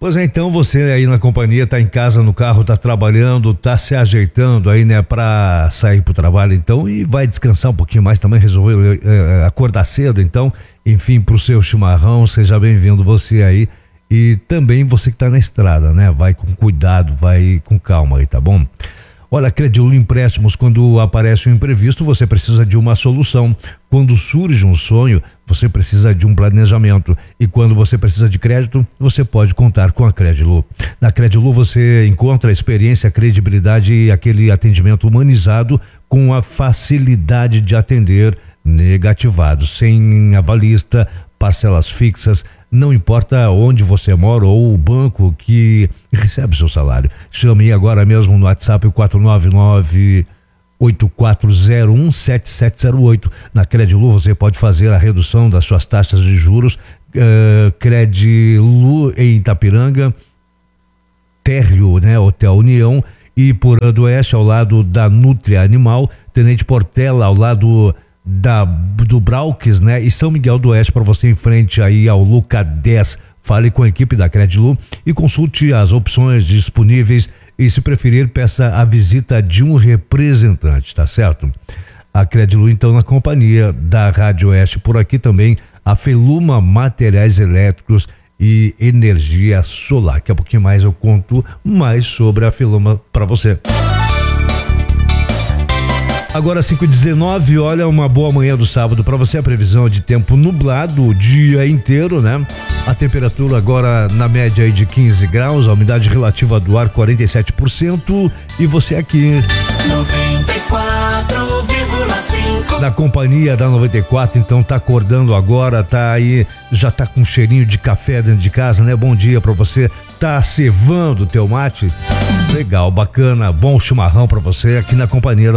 Pois é, então você aí na companhia, tá em casa, no carro, tá trabalhando, tá se ajeitando aí, né, pra sair pro trabalho, então, e vai descansar um pouquinho mais também, resolveu acordar cedo, então, enfim, pro seu chimarrão, seja bem-vindo você aí, e também você que tá na estrada, né, vai com cuidado, vai com calma aí, tá bom? Olha, Credilu Empréstimos, quando aparece um imprevisto, você precisa de uma solução. Quando surge um sonho, você precisa de um planejamento. E quando você precisa de crédito, você pode contar com a Credilu. Na Credilu você encontra experiência, credibilidade e aquele atendimento humanizado com a facilidade de atender negativados, sem avalista, parcelas fixas, não importa onde você mora ou o banco que recebe seu salário. Chame agora mesmo no WhatsApp 499-8401-7708. Na Credilu você pode fazer a redução das suas taxas de juros. Credilu em Itapiranga, Térreo, né? Hotel União, e Porã do Oeste ao lado da Nutria Animal, Tenente Portela ao lado do Brauques, né? E São Miguel do Oeste, para você em frente aí ao Luca 10. Fale com a equipe da Credilu e consulte as opções disponíveis e, se preferir, peça a visita de um representante, tá certo? A Credilu, então, na companhia da Rádio Oeste, por aqui também a Feluma Materiais Elétricos e Energia Solar. Daqui a pouquinho mais eu conto mais sobre a Feluma para você. Agora 5h19, olha, uma boa manhã do sábado para você. A previsão de tempo nublado o dia inteiro, né? A temperatura agora na média aí de 15 graus, a umidade relativa do ar 47%, e você aqui 94,5 na companhia da 94, então tá acordando agora, tá aí, já tá com um cheirinho de café dentro de casa, né? Bom dia para você. Tá cevando o teu mate? Legal, bacana, bom chimarrão para você aqui na companhia da